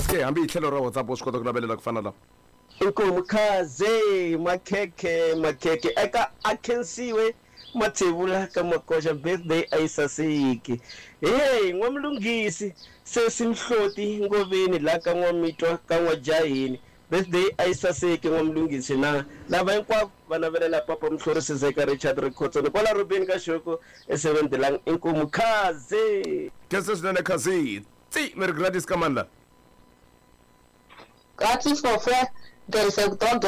ke hambi itlhelo ra WhatsApp u swi kota ku lavelela ku fana laha inkomukaze makhekhe eka akhensiwe mathebula ka makosha birthday ayisasiki hey n'wamlunghisi sesimhloti ngoveni la ka n'wamitwa ka n'wajahini birthday ayisasiki n'wamlunghisi na lava hinkwavo va navelela papa mhlorisizeka Richard Rikhotsoni kwala robeni ka xoko e7 Dilang inkomukaze kese swinene khazi Merry Gladys ka mani la Gratis for free. There is a dog.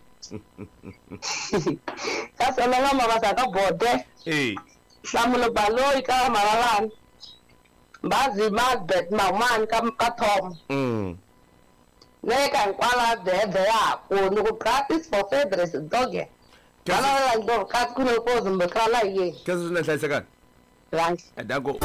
That's a long mabasa bode. Samuel Balo ka maralan. Bazi Macbeth man ka Tom. Ne kan kwala de ya ko no practice for free. There is a dog. Kala la do ka kuno ko zumba kala ye. Kese swinene hlayisekani Right. Danko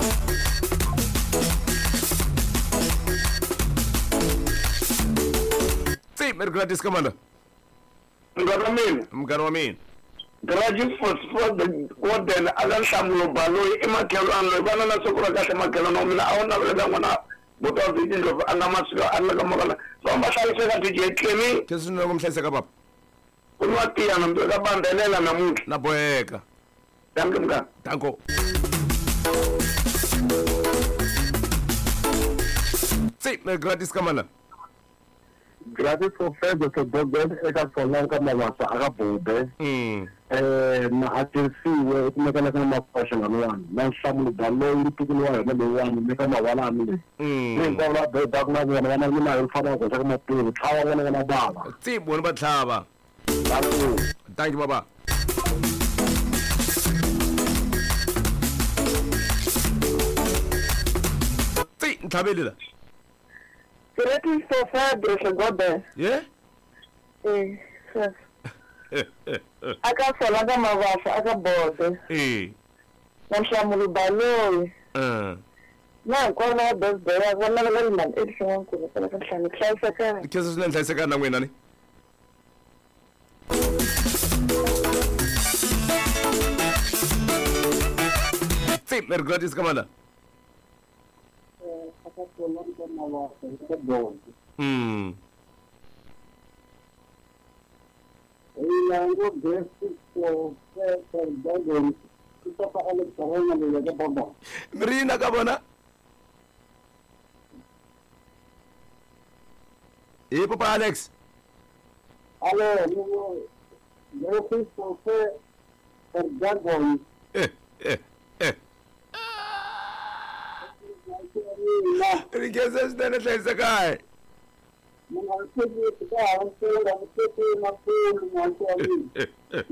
Merry Gladys ka mani la mngani wa mina Graduate for sport the alan Samuel Baloyi emakelwana loyi vana na siku ra kahle makelwana wa mina a wu navelela n'wana buta vitindlo a nga masika a nga makala va ma hlayiseka DJ Clemi kese swinene ku mi hlayiseka papa ku nwa tiya na mbe ka bandelela namuntlha na boheka danke mngani Danko Merry Gladys ka mani la Gracias for further to Bogdan eka Solanka mawasa aka Bode na atensiwe kumekana kama mapasha na wani na Samuel Baloyi tukulu wa na wani meka mawala amile ni kwa la be dakna na wana mina yofana ko saka mapulu thawa wana na baba bona ba tlhaba thank you baba Ntabeli la Gratis for free. There is a god. yeah Yes. Aka Solanka mabasa aka bode. Na Samuel Baloyi. Na kwala birthday ya kwala la man edison ko kala kan hlaya kese swinene hlayisekani na n'wina ni Merry Gladys ka mani la aka Solanka mawasa aka Bode Ilango basic for Bogdan kita pa Alex Sarona le ya baba Mirina ka bona Papa Alex Hello, basic for Bogdan kese swinene hlayisekani Mwana wa